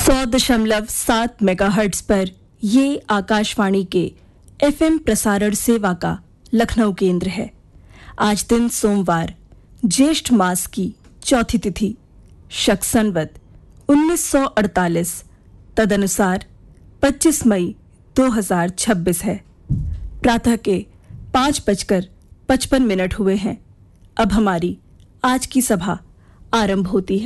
100.7 megahertz पर ये आकाशवाणी के एफएम प्रसारण सेवा का लखनऊ केंद्र है। आज दिन सोमवार, ज्येष्ठ मास की चौथी तिथि, शक संवत 1948, तदनुसार 25 मई 2026 है। प्रातः के 5:55 हुए हैं। अब हमारी आज की सभा आरंभ होती है।